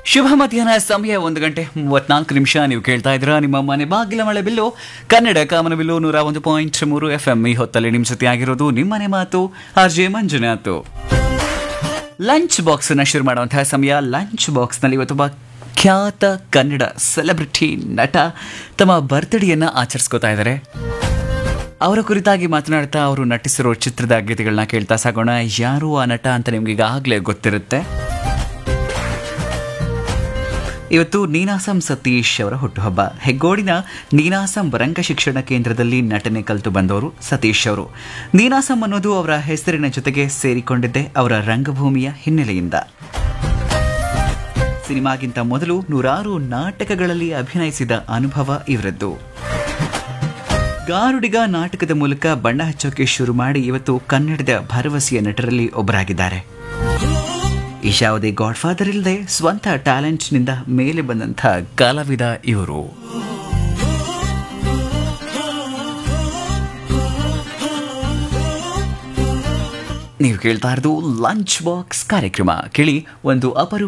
ಶುಭ ಮಧ್ಯಾಹ್ನ ಸಮಯ 1:34 ನೀವು ಕೇಳ್ತಾ ಇದ್ದೀರಾ ನಿಮ್ಮ ಮನೆ ಬಾಗಿಲ ಮಳೆ ಬಿಲ್ಲು ಕನ್ನಡ ಕಾಮನ ಬಿಲ್ಲು 101.3 FM. ಈ ಹೊತ್ತಲ್ಲಿ ನಿಮ್ಮ ಜೊತೆ ಆಗಿರೋದು ನಿಮ್ಮನೆ ಮಾತು RJ ಮಂಜುನಾಥ್. ಲಂಚ್ ಬಾಕ್ಸ್ ನ ಶುರು ಮಾಡುವಂತಹ ಸಮಯ. ಲಂಚ್ ಬಾಕ್ಸ್ ನಲ್ಲಿ ಇವತ್ತು ಖ್ಯಾತ ಕನ್ನಡ ಸೆಲೆಬ್ರಿಟಿ ನಟ ತಮ್ಮ ಬರ್ತ್ಡೇಯನ್ನ ಆಚರಿಸ್ಕೋತಾ ಇದ್ದಾರೆ. ಅವರ ಕುರಿತಾಗಿ ಮಾತನಾಡ್ತಾ ಅವರು ನಟಿಸಿರೋ ಚಿತ್ರದ ಗೀತೆಗಳನ್ನ ಕೇಳ್ತಾ ಸಾಗೋಣ. ಯಾರು ಆ ನಟ ಅಂತ ನಿಮ್ಗೆ ಈಗಾಗಲೇ ಗೊತ್ತಿರುತ್ತೆ. ಇವತ್ತು ನೀನಾಸಂ ಸತೀಶ್ ಅವರ ಹುಟ್ಟುಹಬ್ಬ. ಹೆಗ್ಗೋಡಿನ ನೀನಾಸಂ ರಂಗ ಶಿಕ್ಷಣ ಕೇಂದ್ರದಲ್ಲಿ ನಟನೆ ಕಲಿತು ಬಂದವರು ಸತೀಶ್ ಅವರು. ನೀನಾಸಂ ಅನ್ನೋದು ಅವರ ಹೆಸರಿನ ಜೊತೆಗೆ ಸೇರಿಕೊಂಡಿದ್ದೆ ಅವರ ರಂಗಭೂಮಿಯ ಹಿನ್ನೆಲೆಯಿಂದ. ಸಿನಿಮಾಗಿಂತ ಮೊದಲು 100 ನಾಟಕಗಳಲ್ಲಿ ಅಭಿನಯಿಸಿದ ಅನುಭವ ಇವರದ್ದು. ಗಾರುಡಿಗ ನಾಟಕದ ಮೂಲಕ ಬಣ್ಣ ಹಚ್ಚೋಕೆ ಶುರು ಮಾಡಿ ಇವತ್ತು ಕನ್ನಡದ ಭರವಸೆಯ ನಟರಲ್ಲಿ ಒಬ್ಬರಾಗಿದ್ದಾರೆ. ಯಾವುದೇ ಗಾಡ್ ಫಾದರ್ ಇಲ್ಲದೆ ಸ್ವಂತ ಟ್ಯಾಲೆಂಟ್ನಿಂದ ಮೇಲೆ ಬಂದಂಥ ಕಲಾವಿದ ಇವರು. ನೀವು ಕೇಳ್ತಾ ಇರೋದು ಲಂಚ್ ಬಾಕ್ಸ್ ಕಾರ್ಯಕ್ರಮ. ಕೇಳಿ, ಒಂದು ಅಪರೂಪ